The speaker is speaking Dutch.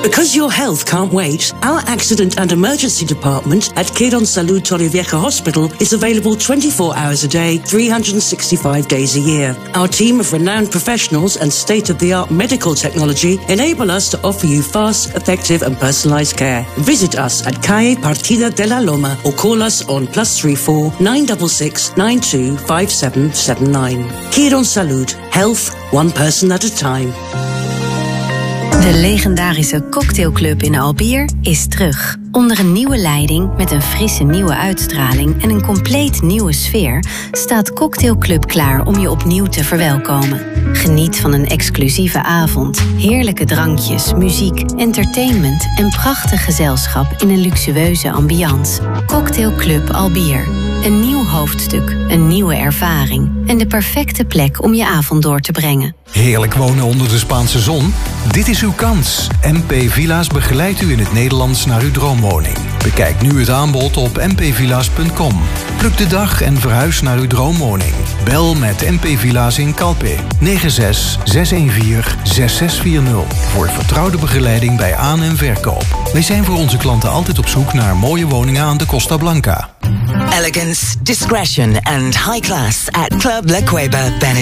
Because your health can't wait, our accident and emergency department at Quirón Salud Torrevieja Hospital is available 24 hours a day, 365 days a year. Our team of renowned professionals and state-of-the-art medical technology enable us to offer you fast, effective and personalized care. Visit us at Calle Partida de la Loma or call us on +34 966 92 5779. Quirón Salud. Health, one person at a time. De legendarische cocktailclub in Albier is terug. Onder een nieuwe leiding, met een frisse nieuwe uitstraling en een compleet nieuwe sfeer, staat Cocktail Club klaar om je opnieuw te verwelkomen. Geniet van een exclusieve avond, heerlijke drankjes, muziek, entertainment en prachtig gezelschap in een luxueuze ambiance. Cocktail Club Albier. Een nieuw hoofdstuk, een nieuwe ervaring en de perfecte plek om je avond door te brengen. Heerlijk wonen onder de Spaanse zon? Dit is uw kans. MP Villa's begeleidt u in het Nederlands naar uw droomwoning. Bekijk nu het aanbod op mpvilla's.com. Pluk de dag en verhuis naar uw droomwoning. Bel met MP Villa's in Calpe 96 614 6640 voor vertrouwde begeleiding bij aan- en verkoop. Wij zijn voor onze klanten altijd op zoek naar mooie woningen aan de Costa Blanca. Elegance, discretion and high class at Club La Cueva,